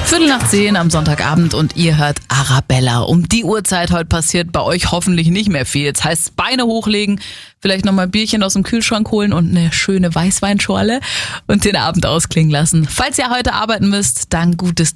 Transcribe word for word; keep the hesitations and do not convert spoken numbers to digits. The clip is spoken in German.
Viertel nach zehn am Sonntagabend und ihr hört Arabella. Um die Uhrzeit heute passiert bei euch hoffentlich nicht mehr viel. Jetzt heißt Beine hochlegen, vielleicht nochmal ein Bierchen aus dem Kühlschrank holen und eine schöne Weißweinschorle und den Abend ausklingen lassen. Falls ihr heute arbeiten müsst, dann gutes